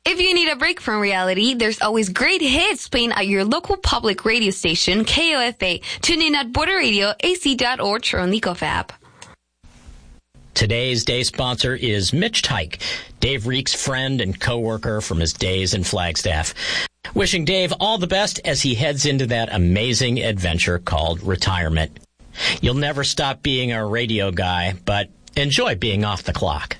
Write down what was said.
If you need a break from reality, there's always great hits playing at your local public radio station, KOFA. Tune in at borderradioac.org or on the Nicof app. Today's day sponsor is Mitch Tyke, Dave Reek's friend and co-worker from his days in Flagstaff. Wishing Dave all the best as he heads into that amazing adventure called retirement. You'll never stop being a radio guy, but enjoy being off the clock.